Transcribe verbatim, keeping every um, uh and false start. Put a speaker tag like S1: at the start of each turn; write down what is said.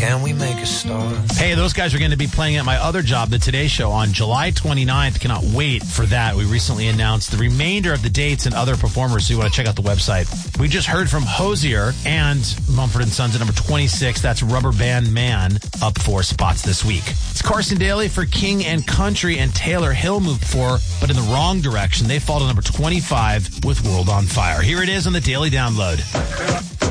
S1: Can we make a start?
S2: Hey, those guys are going to be playing at my other job, The Today Show, on July twenty-ninth. Cannot wait for that. We recently announced the remainder of the dates and other performers, so you want to check out the website. We just heard from Hosier and Mumford and Sons at number twenty-six. That's Rubber Band Man, up four spots this week. It's Carson Daly for King and Country, and Taylor Hill moved four, but in the wrong direction. They fall to number twenty-five with World on Fire. Here it is on the Daily Download.